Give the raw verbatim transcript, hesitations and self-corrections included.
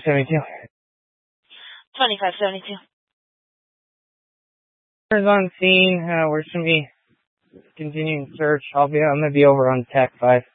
seventy-two. twenty-five seventy-two. Is on scene. Uh, we're just going to be continuing search. I'll be, I'm going to be over on T A C five.